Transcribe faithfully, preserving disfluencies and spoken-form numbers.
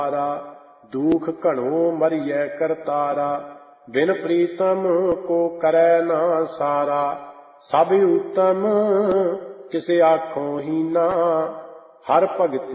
दुख घणो मरिय करतारा, बिन प्रीतम को करै ना सारा। सब उत्तम किसे आखों हीना, हर भगति